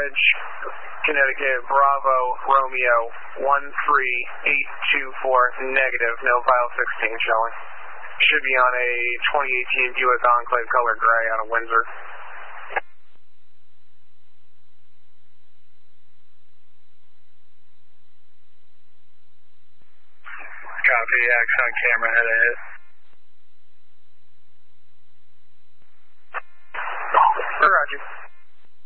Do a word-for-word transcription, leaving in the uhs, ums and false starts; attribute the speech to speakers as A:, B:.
A: Bridge, Connecticut, Bravo, Romeo, one three eight two four, negative, no file sixteen showing. Should be on a twenty eighteen U S Enclave color gray out of Windsor.
B: Copy, X on camera, head ahead.
A: Roger.